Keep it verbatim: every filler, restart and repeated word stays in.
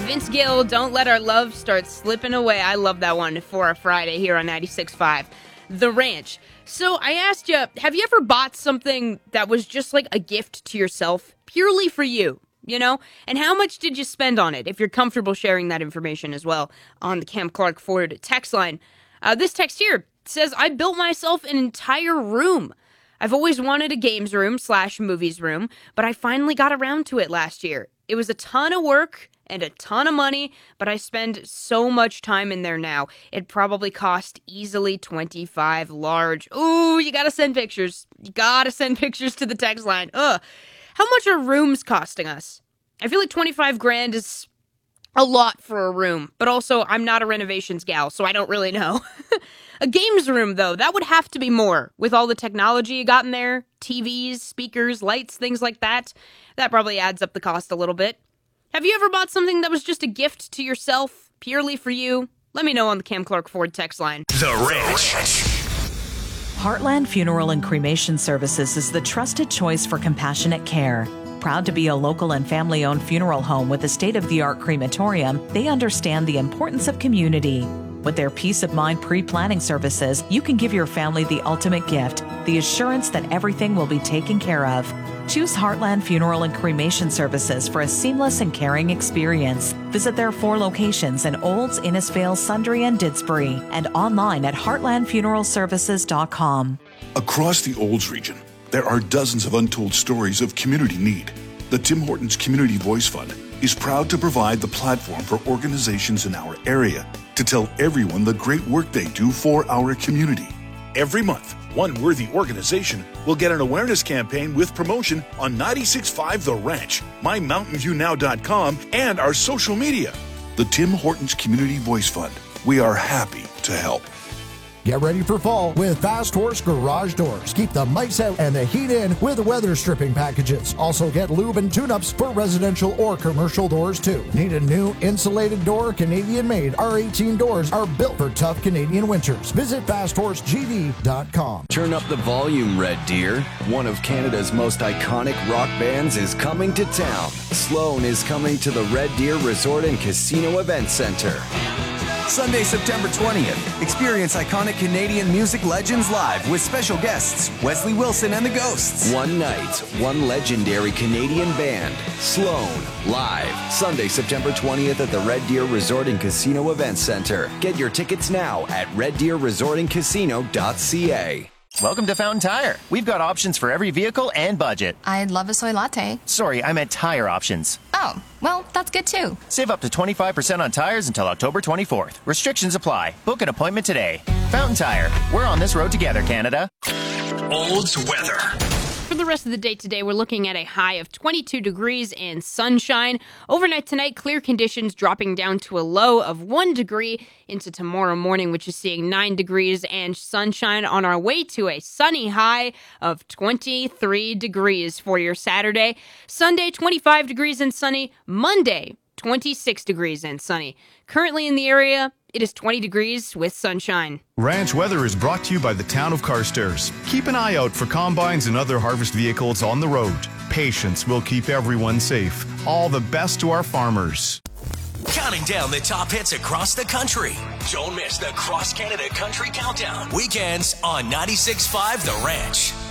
Vince Gill, Don't Let Our Love Start Slipping Away. I love that one for a Friday here on ninety-six point five. The Ranch. So I asked you, have you ever bought something that was just like a gift to yourself, purely for you, you know? And how much did you spend on it, if you're comfortable sharing that information as well on the Cam Clark Ford text line? Uh, this text here says, I built myself an entire room. I've always wanted a games room slash movies room, but I finally got around to it last year. It was a ton of work and a ton of money, but I spend so much time in there now. It probably cost easily twenty-five large. Ooh, you gotta send pictures. You gotta send pictures to the text line. Ugh. How much are rooms costing us? I feel like twenty-five grand is a lot for a room, but also I'm not a renovations gal, so I don't really know. A games room, though, that would have to be more. With all the technology you got in there, T Vs, speakers, lights, things like that, that probably adds up the cost a little bit. Have you ever bought something that was just a gift to yourself, purely for you? Let me know on the Cam Clark Ford text line. The Ranch. Heartland Funeral and Cremation Services is the trusted choice for compassionate care. Proud to be a local and family-owned funeral home with a state-of-the-art crematorium, they understand the importance of community. With their peace of mind pre-planning services, you can give your family the ultimate gift, the assurance that everything will be taken care of. Choose Heartland Funeral and Cremation Services for a seamless and caring experience. Visit their four locations in Olds, Innisfail, Sundre, and Didsbury, and online at heartland funeral services dot com. Across the Olds region, there are dozens of untold stories of community need. The Tim Hortons Community Voice Fund is proud to provide the platform for organizations in our area to tell everyone the great work they do for our community. Every month, one worthy organization will get an awareness campaign with promotion on ninety-six point five The Ranch, my mountain view now dot com, and our social media. The Tim Hortons Community Voice Fund. We are happy to help. Get ready for fall with Fast Horse Garage Doors. Keep the mice out and the heat in with weather stripping packages. Also get lube and tune-ups for residential or commercial doors too. Need a new insulated door? Canadian-made R eighteen doors are built for tough Canadian winters. Visit fast horse g d dot com. Turn up the volume, Red Deer. One of Canada's most iconic rock bands is coming to town. Sloan is coming to the Red Deer Resort and Casino Event Center. Sunday, September twentieth. Experience iconic Canadian music legends live with special guests Wesley Wilson and the Ghosts. One night, one legendary Canadian band, Sloan, live. Sunday, September twentieth at the Red Deer Resort and Casino Event Center. Get your tickets now at red deer resort and casino dot c a. Welcome to Fountain Tire. We've got options for every vehicle and budget. I'd love a soy latte. Sorry, I meant tire options. Oh, well, that's good too. Save up to twenty-five percent on tires until October twenty-fourth. Restrictions apply. Book an appointment today. Fountain Tire. We're on this road together, Canada. Olds weather. For the rest of the day today, we're looking at a high of twenty-two degrees and sunshine. Overnight tonight, clear conditions dropping down to a low of one degree into tomorrow morning, which is seeing nine degrees and sunshine on our way to a sunny high of twenty-three degrees for your Saturday. Sunday, twenty-five degrees and sunny. Monday, twenty-six degrees and sunny. Currently in the area, it is twenty degrees with sunshine. Ranch weather is brought to you by the town of Carstairs. Keep an eye out for combines and other harvest vehicles on the road. Patience will keep everyone safe. All the best to our farmers. Counting down the top hits across the country. Don't miss the Cross Canada Country Countdown. Weekends on ninety-six point five The Ranch.